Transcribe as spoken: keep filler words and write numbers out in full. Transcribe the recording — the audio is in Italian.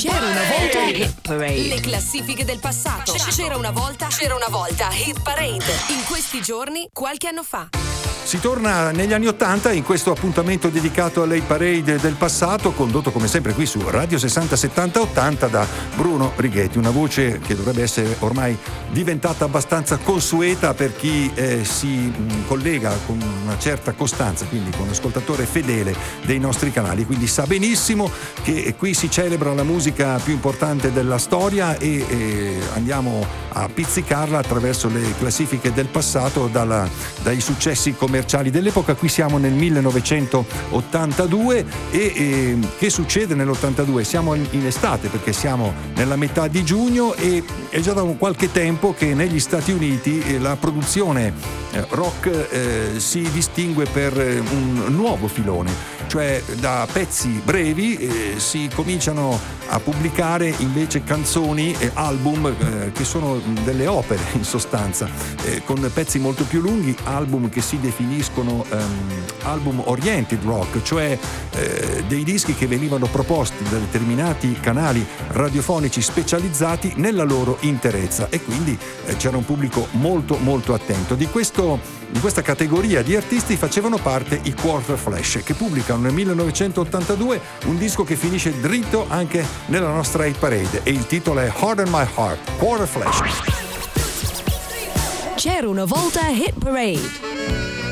C'era una volta Hit Parade. Le classifiche del passato. C'era una volta, c'era una volta Hit Parade. In questi giorni, qualche anno fa. Si torna negli anni Ottanta in questo appuntamento dedicato alle parade del passato, condotto come sempre qui su Radio sessanta settanta ottanta da Bruno Righetti, una voce che dovrebbe essere ormai diventata abbastanza consueta per chi eh, si mh, collega con una certa costanza, quindi con un ascoltatore fedele dei nostri canali, quindi sa benissimo che qui si celebra la musica più importante della storia e, e andiamo a pizzicarla attraverso le classifiche del passato, dalla, dai successi commerciali dell'epoca. Qui siamo nel millenovecentottantadue e, e che succede nell'ottantadue? Siamo in, in estate, perché siamo nella metà di giugno e è già da un qualche tempo che negli Stati Uniti eh, la produzione eh, rock eh, si distingue per eh, un nuovo filone, cioè da pezzi brevi eh, si cominciano a pubblicare invece canzoni e album eh, che sono delle opere in sostanza, eh, con pezzi molto più lunghi, album che si definiscono um, album oriented rock, cioè eh, dei dischi che venivano proposti da determinati canali radiofonici specializzati nella loro interezza, e quindi eh, c'era un pubblico molto molto attento. Di questo Di questa categoria di artisti facevano parte i Quarter Flash, che pubblicano nel millenovecentottantadue un disco che finisce dritto anche nella nostra hit parade, e il titolo è Harden My Heart, Quarter Flash. C'era una volta Hit Parade.